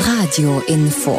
Radio-Info.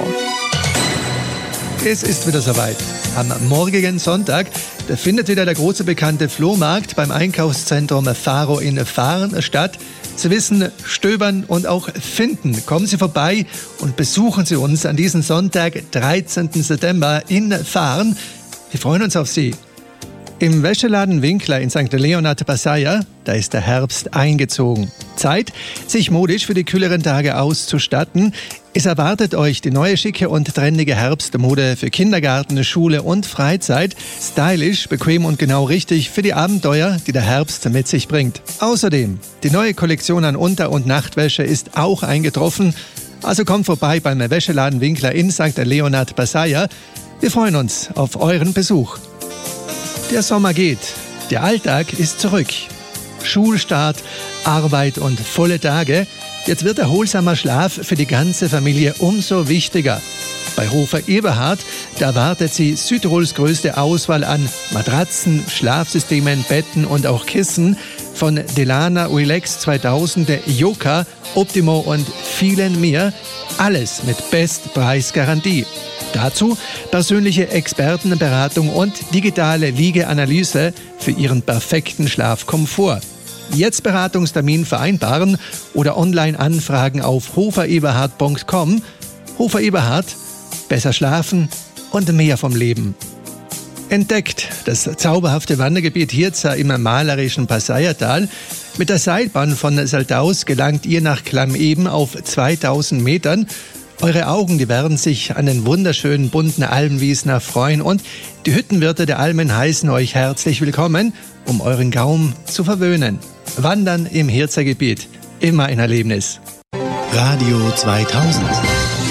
Es ist wieder soweit. Am morgigen Sonntag, da findet wieder der große bekannte Flohmarkt beim Einkaufszentrum Faro in Fahren statt. Sie wissen, stöbern und auch finden. Kommen Sie vorbei und besuchen Sie uns an diesem Sonntag, 13. September in Fahren. Wir freuen uns auf Sie. Im Wäscheladen Winkler in St. Leonhard Passaia, da ist der Herbst eingezogen. Zeit, sich modisch für die kühleren Tage auszustatten. Es erwartet euch die neue schicke und trendige Herbstmode für Kindergarten, Schule und Freizeit. Stylisch, bequem und genau richtig für die Abenteuer, die der Herbst mit sich bringt. Außerdem, die neue Kollektion an Unter- und Nachtwäsche ist auch eingetroffen. Also kommt vorbei beim Wäscheladen Winkler in St. Leonhard Passaia. Wir freuen uns auf euren Besuch. Der Sommer geht, der Alltag ist zurück. Schulstart, Arbeit und volle Tage. Jetzt wird erholsamer Schlaf für die ganze Familie umso wichtiger. Bei Hofer Eberhard, da wartet sie Südtirols größte Auswahl an Matratzen, Schlafsystemen, Betten und auch Kissen von Delana, Relax 2000, Yoka, Optimo und vielen mehr. Alles mit Bestpreisgarantie. Dazu persönliche Expertenberatung und digitale Liegeanalyse für Ihren perfekten Schlafkomfort. Jetzt Beratungstermin vereinbaren oder online anfragen auf hofereberhard.com. Hofer Eberhard, besser schlafen und mehr vom Leben. Entdeckt das zauberhafte Wandergebiet Hirza im malerischen Passaiatal. Mit der Seilbahn von Saldaus gelangt ihr nach Klammeben auf 2000 Metern. Eure Augen, die werden sich an den wunderschönen bunten Almwiesen erfreuen und die Hüttenwirte der Almen heißen euch herzlich willkommen, um euren Gaumen zu verwöhnen. Wandern im Hirzer Gebiet, immer ein Erlebnis. Radio 2000